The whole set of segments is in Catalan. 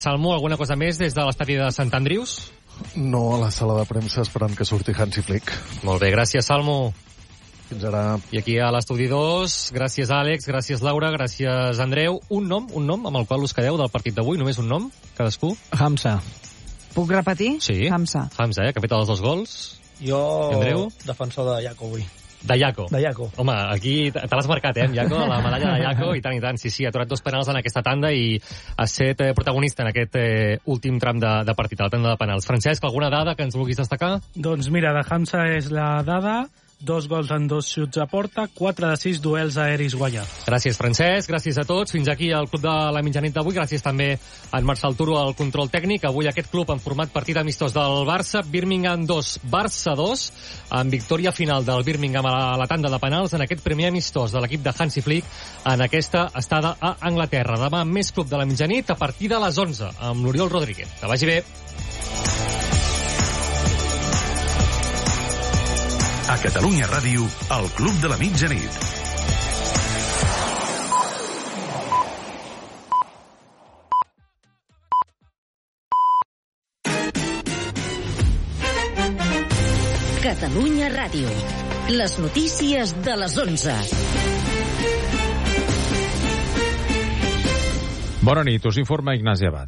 Salmo, alguna cosa més des de l'estadi de Sant Andrius? No, a la sala de premsa esperant que surti Hansi Flick. Molt bé, gràcies, Salmo. Fins ara. I aquí a l'estudi 2, gràcies Àlex, gràcies Laura, gràcies Andreu. Un nom amb el qual us quedeu del partit d'avui, només un nom, cadascú? Hamza. Puc repetir? Sí. Hamza, que ha fet els 2 gols. Jo, Andreu? defensor de Jaco avui. De Jaco. Home, aquí te l'has marcat, amb Jaco, la medalla de Jaco, i tant. Sí, ha aturat 2 penals en aquesta tanda i ha estat protagonista en aquest últim tram de partit, a la tanda de penals. Francesc, alguna dada que ens vulguis destacar? Doncs mira, de Hamza és la dada, 2 gols en 2 xuts a porta, 4 de 6 duels aeris guanyats. Gràcies, Francesc, gràcies a tots. Fins aquí el Club de la Mitjanit d'avui. Gràcies també a en Marçal Turo al control tècnic. Avui aquest club en format partit amistós del Barça, Birmingham 2, Barça 2, amb victòria final del Birmingham a la tanda de penals en aquest primer amistós de l'equip de Hansi Flick en aquesta estada a Anglaterra. Demà més Club de la Mitjanit a partir de les 11 amb l'Oriol Rodríguez. Que vagi bé. A Catalunya Ràdio, el Club de la Mitjanit. Catalunya Ràdio. Les notícies de les 11. Bona nit, us informa Ignasi Abad.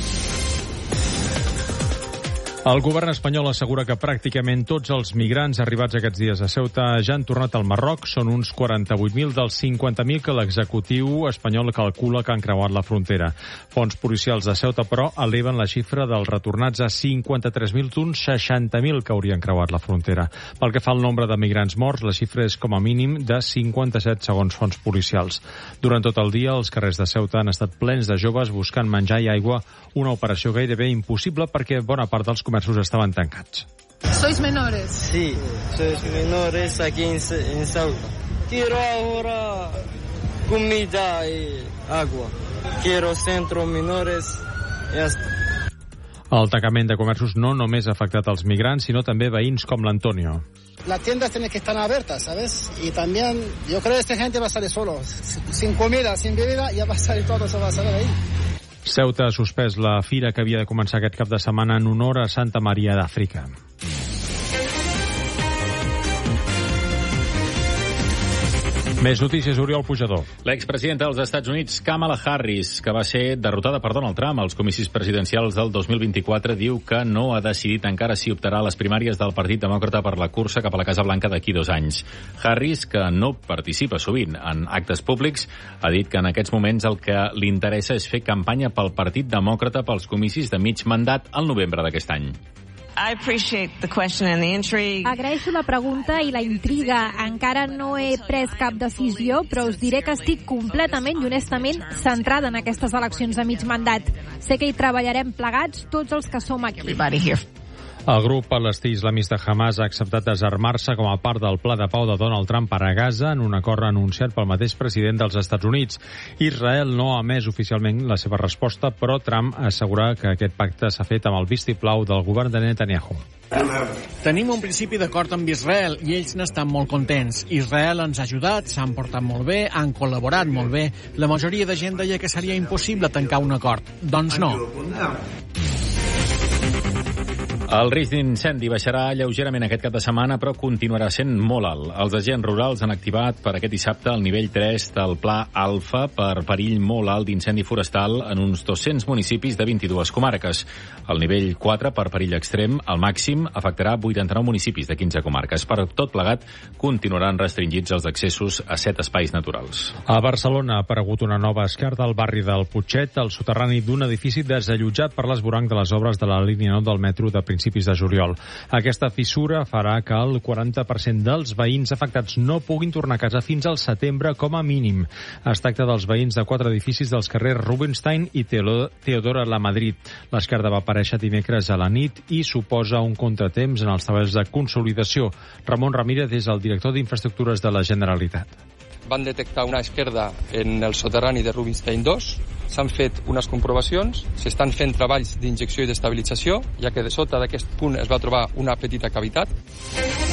El govern espanyol assegura que pràcticament tots els migrants arribats aquests dies a Ceuta ja han tornat al Marroc. Són uns 48.000 dels 50.000 que l'executiu espanyol calcula que han creuat la frontera. Fons policials de Ceuta, però, eleven la xifra dels retornats a 53.000 d'uns 60.000 que haurien creuat la frontera. Pel que fa al nombre de migrants morts, la xifra és com a mínim de 57 segons fons policials. Durant tot el dia, els carrers de Ceuta han estat plens de joves buscant menjar i aigua, una operació gairebé impossible perquè bona part dels comerços estaven tancats. ¿Sois menores? Sí, sois menores aquí en Ceuta. Quiero ahora comida y agua. Quiero centro menores y hasta. El tancament de comerços no només ha afectat els migrants, sinó també veïns com l'Antonio. Las tiendas tienen que estar abiertas, ¿sabes? Y también yo creo que esta gente va a salir solo. Sin comida, sin bebida, ya va a salir todo, se va a salir ahí. Ceuta ha suspès la fira que havia de començar aquest cap de setmana en honor a Santa Maria d'Àfrica. Més notícies, Oriol Pujador. L'expresidenta dels Estats Units, Kamala Harris, que va ser derrotada per Donald Trump als comicis presidencials del 2024, diu que no ha decidit encara si optarà a les primàries del Partit Demòcrata per la cursa cap a la Casa Blanca d'aquí 2 anys. Harris, que no participa sovint en actes públics, ha dit que en aquests moments el que li interessa és fer campanya pel Partit Demòcrata pels comicis de mig mandat al novembre d'aquest any. Agraeixo la pregunta i la intriga. Encara no he pres cap decisió, però us diré que estic completament i honestament centrada en aquestes eleccions de mig mandat. Sé que hi treballarem plegats tots els que som aquí. El grup palestí islamista Hamas ha acceptat desarmar-se com a part del pla de pau de Donald Trump per a Gaza en un acord anunciat pel mateix president dels Estats Units. Israel no ha emès oficialment la seva resposta, però Trump assegura que aquest pacte s'ha fet amb el vistiplau del govern de Netanyahu. Tenim un principi d'acord amb Israel i ells n'estan molt contents. Israel ens ha ajudat, s'han portat molt bé, han col·laborat molt bé. La majoria de gent deia que seria impossible tancar un acord. Doncs no. El risc d'incendi baixarà lleugerament aquest cap de setmana, però continuarà sent molt alt. Els agents rurals han activat per aquest dissabte el nivell 3 del Pla Alfa per perill molt alt d'incendi forestal en uns 200 municipis de 22 comarques. El nivell 4 per perill extrem, al màxim, afectarà 89 municipis de 15 comarques. Per tot plegat, continuaran restringits els accessos a 7 espais naturals. A Barcelona ha aparegut una nova esquerda al barri del Putxet, al soterrani d'un edifici desallotjat per l'esvoranc de les obres de la línia 9 del metro de principis de juliol. Aquesta fissura farà que el 40% dels veïns afectats no puguin tornar a casa fins al setembre com a mínim. Es tracta dels veïns de 4 edificis dels carrers Rubinstein i Teodora Lamadrid. L'esquerda va aparèixer dimecres a la nit i suposa un contratemps en els treballs de consolidació. Ramon Ramírez és el director d'Infraestructures de la Generalitat. Van detectar una esquerda en el soterrani de Rubinstein 2, s'han fet unes comprovacions, s'estan fent treballs d'injecció i d'estabilització, ja que de sota d'aquest punt es va trobar una petita cavitat.